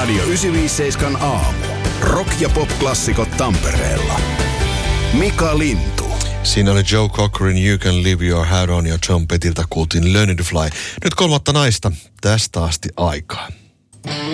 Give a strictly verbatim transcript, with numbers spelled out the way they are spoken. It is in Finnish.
Radio yhdeksänsataaviisikymmentäseitsemän aamu. Rock- ja pop-klassikot Tampereella. Mika Lintu. Siinä oli Joe Cockrin You Can Leave Your Hat On ja John Pettiltä kuultiin Learning to Fly. Nyt kolmatta naista tästä asti aikaa.